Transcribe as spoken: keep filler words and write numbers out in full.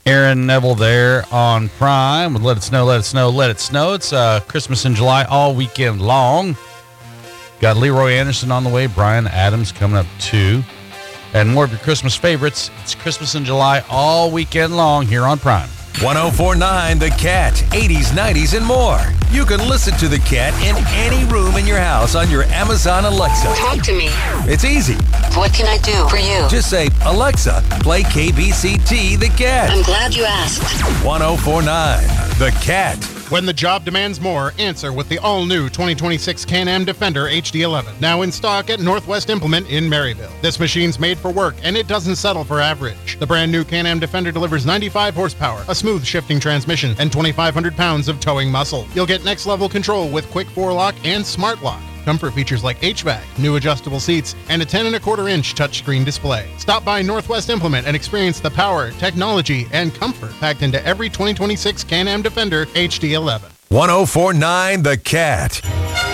Aaron Neville there on Prime with Let It Snow, Let It Snow, Let It Snow. It's uh, Christmas in July all weekend long. Got Leroy Anderson on the way, Brian Adams coming up too. And more of your Christmas favorites. It's Christmas in July all weekend long here on Prime. ten forty-nine The Cat, eighties, nineties, and more. You can listen to The Cat in any room in your house on your Amazon Alexa. Talk to me. It's easy. What can I do for you? Just say, Alexa, play K B C T The Cat. I'm glad you asked. ten forty-nine The Cat. When the job demands more, answer with the all-new twenty twenty-six Can-Am Defender H D eleven. Now in stock at Northwest Implement in Maryville. This machine's made for work, and it doesn't settle for average. The brand new Can-Am Defender delivers ninety-five horsepower, a smooth shifting transmission, and twenty-five hundred pounds of towing muscle. You'll get next-level control with quick four-lock and smart lock. Comfort features like H V A C, new adjustable seats, and a ten and a quarter inch touchscreen display. Stop by Northwest Implement and experience the power, technology, and comfort packed into every twenty twenty-six Can-Am Defender H D eleven. ten forty-nine The Cat.